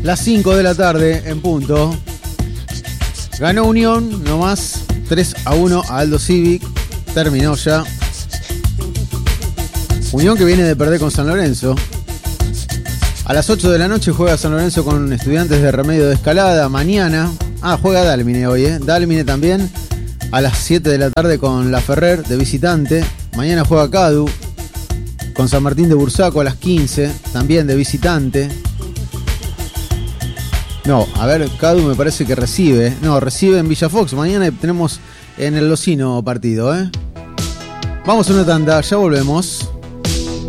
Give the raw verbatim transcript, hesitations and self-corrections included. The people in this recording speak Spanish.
Las cinco de la tarde en punto. Ganó Unión, nomás tres a uno a Aldo Civic. Terminó ya. Unión que viene de perder con San Lorenzo. A las ocho de la noche juega San Lorenzo con Estudiantes de Remedio de Escalada. Mañana, ah, juega Dálmine hoy, ¿eh? Dálmine también. A las siete de la tarde con La Ferrer de visitante. Mañana juega Cadu con San Martín de Bursaco a las quince, también de visitante. No, a ver, Cadu me parece que recibe. No, recibe en Villa Fox. Mañana tenemos en el Locino partido, ¿eh? Vamos a una tanda, ya volvemos.